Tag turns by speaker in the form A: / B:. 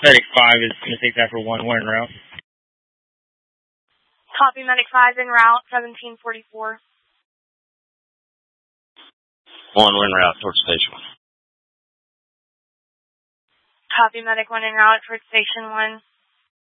A: Medic 5 is going to take that for 1. We're en route.
B: Copy, Medic 5 en route, 1744.
C: 1, we're en route towards Station 1.
B: Copy, Medic 1 en route towards Station 1.